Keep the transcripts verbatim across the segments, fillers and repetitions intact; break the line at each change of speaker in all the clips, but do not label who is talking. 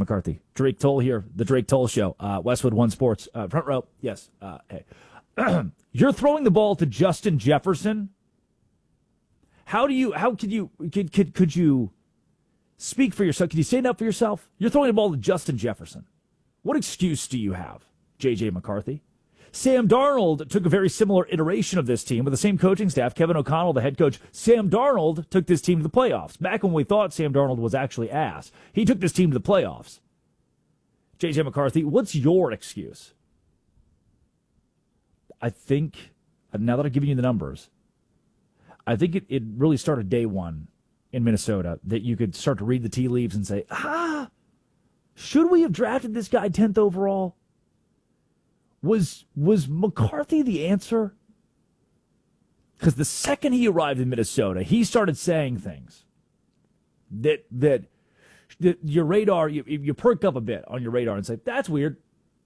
McCarthy. Drake Toll here, the Drake Toll Show. Uh, Westwood One Sports. Uh, front row, yes. Uh, hey. You're throwing the ball to Justin Jefferson? How do you, how could you, could, could, could you speak for yourself? Could you stand up for yourself? You're throwing the ball to Justin Jefferson. What excuse do you have, J J. McCarthy? Sam Darnold took a very similar iteration of this team with the same coaching staff. Kevin O'Connell, the head coach. Sam Darnold took this team to the playoffs. Back when we thought Sam Darnold was actually ass, he took this team to the playoffs. J J. McCarthy, what's your excuse? I think, now that I've given you the numbers, I think it, it really started day one in Minnesota that you could start to read the tea leaves and say, ah, should we have drafted this guy tenth overall? Was was McCarthy the answer? Because the second he arrived in Minnesota, he started saying things that that, that your radar, you, you perk up a bit on your radar and say, that's weird.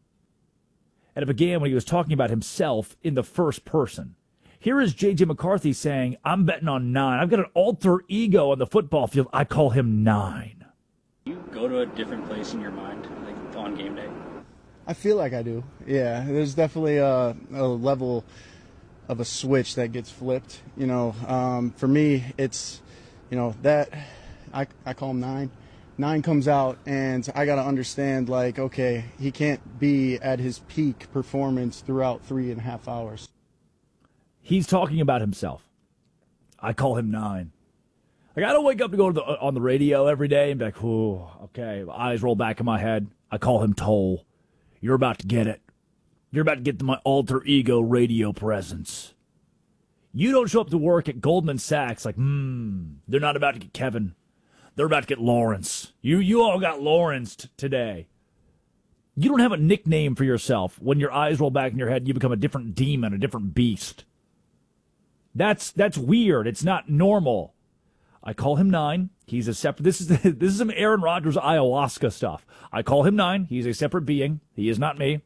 And it began when he was talking about himself in the first person. Here is J J. McCarthy saying, I'm betting on nine. I've got an alter ego on the football field. I call him nine.
You go to a different place in your mind, like on game day?
I feel like I do. Yeah, there's definitely a, a level of a switch that gets flipped. You know, um, for me, it's, you know, that I, I call him nine. Nine comes out, and I got to understand, like, okay, he can't be at his peak performance throughout three and a half hours.
He's talking about himself. I call him nine. Like, I don't wake up to go to the, on the radio every day and be like, ooh, okay, eyes roll back in my head. I call him Toll. You're about to get it. You're about to get to my alter ego radio presence. You don't show up to work at Goldman Sachs like, hmm, they're not about to get Kevin. They're about to get Lawrence. You you all got Lawrence t- today. You don't have a nickname for yourself. When your eyes roll back in your head, you become a different demon, a different beast. That's that's weird. It's not normal. I call him nine. He's a separate. This is this is some Aaron Rodgers ayahuasca stuff. I call him nine. He's a separate being. He is not me.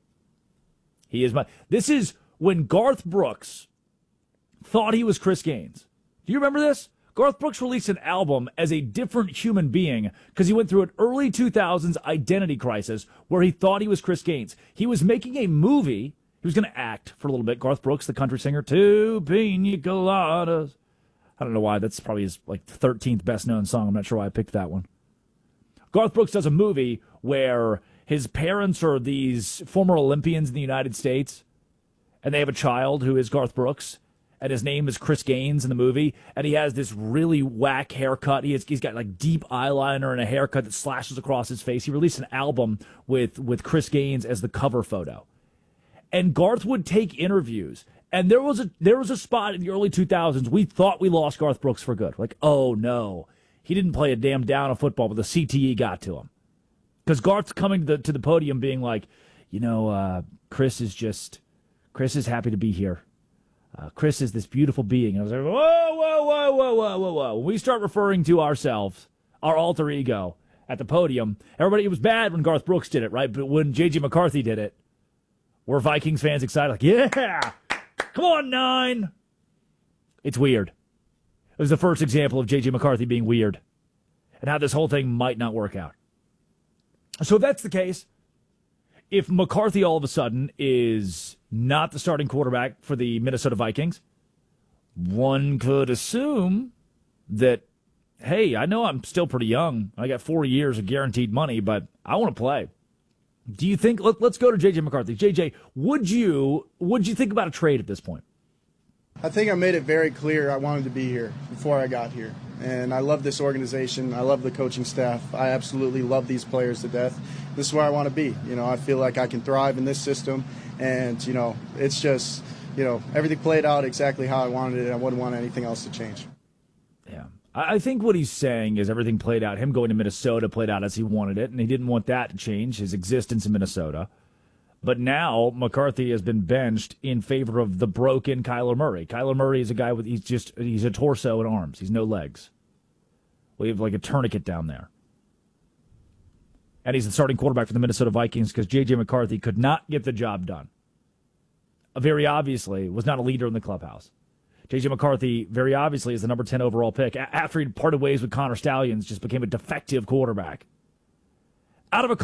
He is my. This is when Garth Brooks thought he was Chris Gaines. Do you remember this? Garth Brooks released an album as a different human being because he went through an early two thousands identity crisis where he thought he was Chris Gaines. He was making a movie. He was going to act for a little bit. Garth Brooks, the country singer, two pina coladas. I don't know why. That's probably his like thirteenth best known song. I'm not sure why I picked that one. Garth Brooks does a movie where his parents are these former Olympians in the United States, and they have a child who is Garth Brooks, and his name is Chris Gaines in the movie, and he has this really whack haircut. He has, he's got like deep eyeliner and a haircut that slashes across his face. He released an album with, with Chris Gaines as the cover photo. And Garth would take interviews. And there was a there was a spot in the early two thousands, we thought we lost Garth Brooks for good. Like, oh, no. He didn't play a damn down of football, but the C T E got to him. Because Garth's coming to the, to the podium being like, you know, uh, Chris is just, Chris is happy to be here. Uh, Chris is this beautiful being. And I was like, whoa, whoa, whoa, whoa, whoa, whoa, whoa. When we start referring to ourselves, our alter ego, at the podium, everybody, it was bad when Garth Brooks did it, right? But when J J. McCarthy did it, were Vikings fans excited? Like, yeah, come on, nine. It's weird. It was the first example of J J. McCarthy being weird and how this whole thing might not work out. So if that's the case, if McCarthy all of a sudden is not the starting quarterback for the Minnesota Vikings, one could assume that, hey, I know I'm still pretty young. I got four years of guaranteed money, but I want to play. Do you think, let, let's go to J J. McCarthy. J J, would you would you think about a trade at this point?
I think I made it very clear I wanted to be here before I got here. And I love this organization. I love the coaching staff. I absolutely love these players to death. This is where I want to be. You know, I feel like I can thrive in this system. And, you know, it's just, you know, everything played out exactly how I wanted it. I wouldn't want anything else to change.
Yeah. I think what he's saying is everything played out. Him going to Minnesota played out as he wanted it, and he didn't want that to change, his existence in Minnesota. But now McCarthy has been benched in favor of the broken Kyler Murray. Kyler Murray is a guy with, he's just, he's a torso and arms. He's no legs. We have like a tourniquet down there. And he's the starting quarterback for the Minnesota Vikings because J J. McCarthy could not get the job done. Very obviously was not a leader in the clubhouse. J J. McCarthy, very obviously, is the number ten overall pick. After he parted ways with Connor Stallions, just became a defective quarterback. Out of a